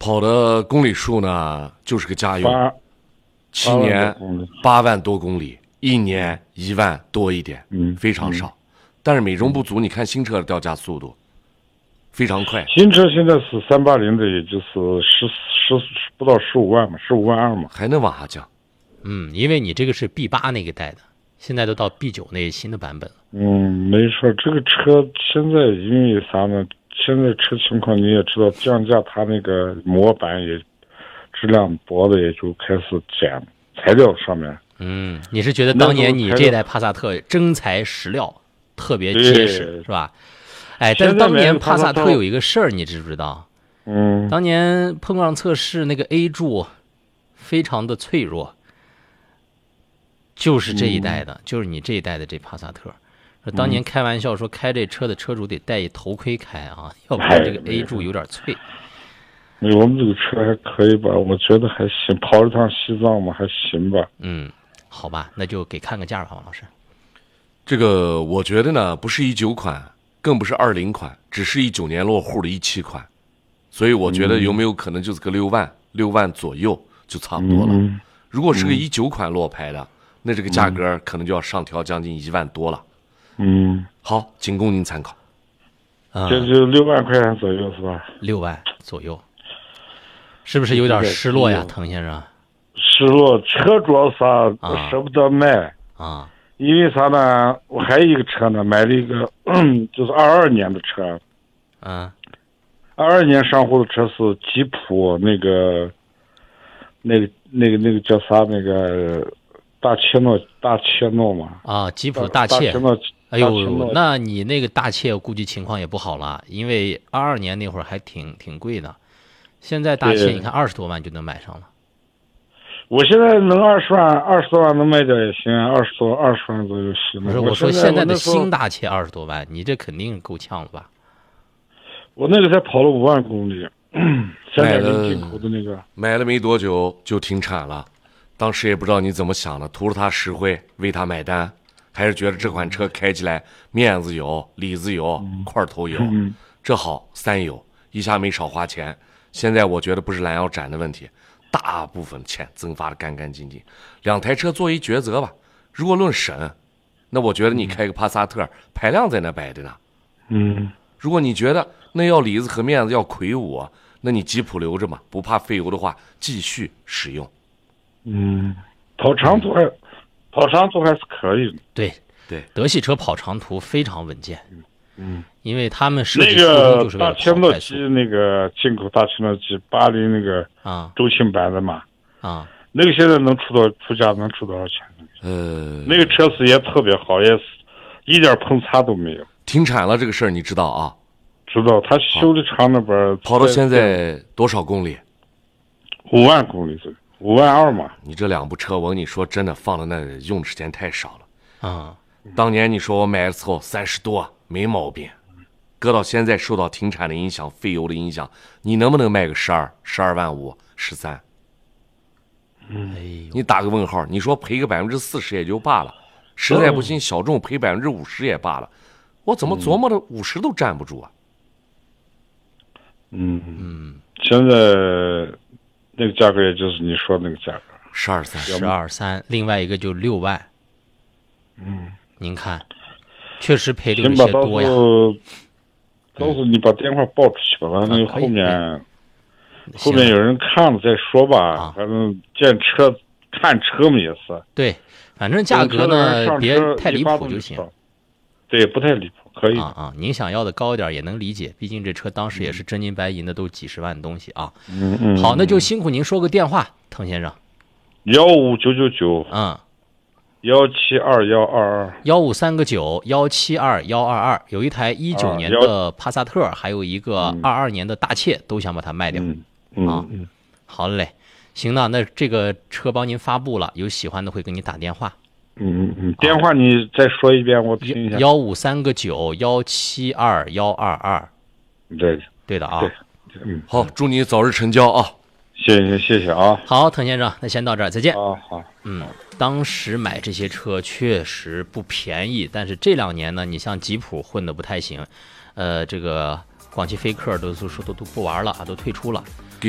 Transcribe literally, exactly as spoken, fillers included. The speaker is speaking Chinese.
跑的公里数呢就是个家用， 八七年八万多公里，一年一万多一点， 嗯， 非常少。但是美中不足，你看新车的掉价速度非常快。 新车现在是三八零的，也就是十十不到十五万嘛，十五万二嘛， 还能往下降。 嗯，因为你这个是 B 八那个代的，现在都到 B 九那新的版本了。 嗯，没错，这个车现在因为啥呢？现在车情况你也知道，降价它那个模板也质量薄的，也就开始减材料上面。 嗯，你是觉得当年你这代帕萨特真材实料，特别结实，是吧？哎，但是当年帕萨特有一个事儿，你知不知道？ 嗯， 当年碰撞测试那个 A 柱非常的脆弱，就是这一代的，嗯、就是你这一代的这帕萨特。说当年开玩笑说，开这车的车主得戴一头盔开啊，要不然这个 A 柱有点脆。 我们这个车还可以吧？我觉得还行，跑一趟西藏嘛，还行吧。 嗯，好吧，那就给看个价吧，王老师。 这个我觉得呢，不是一九款，更不是二零款，只是一九年落户的一七款，所以我觉得有没有可能就是个六万、嗯、六万左右就差不多了。 嗯、 如果是个一九款落牌的，嗯、那这个价格可能就要上调将近一万多了。 嗯， 好，仅供您参考。 这就六万块钱左右是吧？ 六万左右，是不是有点失落呀，滕先生？ 失落，车主要啥、啊、舍不得卖啊？ 因为啥呢？我还有一个车呢，买了一个，嗯、就是二二年的车。 嗯， 二二年上户的车是吉普那个，那个那个那个叫啥？那个大切诺大切诺嘛？ 啊，吉普大切。 大切诺。 哎呦，那你那个大切估计情况也不好了，因为二二年那会儿还挺挺贵的，现在大切你看二十多万就能买上了。 我现在能二十万，二十多万能卖掉也行，二十多二十万左右行。 不是，我说现在的新大切二十多万，你这肯定够呛了吧？ 我那个才跑了五万公里，现在进口的那个买了没多久就停产了，当时也不知道你怎么想的，图了他实惠，为他买单。还是觉得这款车开起来面子有，里子有， 嗯、 块头有， 嗯、 这好三有，一下没少花钱。现在我觉得不是拦腰斩的问题，大部分钱增发的干干净净。两台车做一抉择吧。如果论省，那我觉得你开个帕萨特，排量在那摆着呢。 嗯， 如果你觉得那要里子和面子要魁梧，那你吉普留着嘛，不怕费油的话，继续使用。 嗯，跑长途还。跑长途还是可以的， 对对， 德系车跑长途非常稳健， 嗯， 因为他们设计初衷就是为了跑快速。 那个大切诺基那个进口大切诺基八零那个啊周庆版的嘛， 啊， 那个现在能出多出价能出多少钱？ 呃， 那个车子也特别好，也是一点碰擦都没有。 停产了这个事儿你知道啊？ 知道，他修的厂那边跑到现在多少公里？ 五万公里左右。五万二嘛， 你这两部车，我跟你说，真的放到那用的时间太少了啊！ 当年你说我买的时候三十多，没毛病。搁到现在受到停产的影响、费油的影响，你能不能卖个十二、十二万五、十三？ 嗯， 你打个问号。你说赔个百分之四十也就罢了，实在不行小众赔百分之五十也罢了。我怎么琢磨的五十都站不住啊？ 嗯嗯， 现在。那个价格也就是你说那个价格， 十二三， 十二三，另外一个就六万。 嗯， 您看，确实赔的有些多呀。 到时候你把电话报出去吧，完了后面后面有人看了再说吧。反正见车看车嘛也是。 对，反正价格呢别太离谱就行。 对，不太离谱，可以啊啊！您想要的高一点也能理解，毕竟这车当时也是真金白银的，都几十万的东西啊。 嗯嗯。 好，那就辛苦您说个电话，滕先生。 幺五九九九。 嗯。 幺七二幺二二。 幺五三个九幺七二幺二二，有一台一九年的帕萨特，还有一个二二年的大切，都想把它卖掉。 嗯嗯啊，好嘞，行了，那这个车帮您发布了，有喜欢的会给你打电话。 嗯嗯，电话你再说一遍，我听一下。 幺五三个九幺七二幺二二， 对对的啊。 对，嗯， 好，祝你早日成交啊！ 谢谢谢谢啊。 好，滕先生，那先到这儿，再见。 啊好。 嗯，当时买这些车确实不便宜，但是这两年呢，你像吉普混的不太行，呃，这个广汽菲克都都说都都不玩了啊，都退出了。